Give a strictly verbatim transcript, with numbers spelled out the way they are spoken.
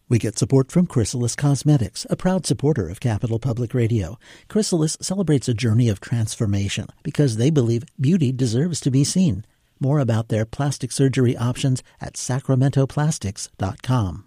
We get support from Chrysalis Cosmetics, a proud supporter of Capital Public Radio. Chrysalis celebrates a journey of transformation because they believe beauty deserves to be seen. More about their plastic surgery options at sacramento plastics dot com.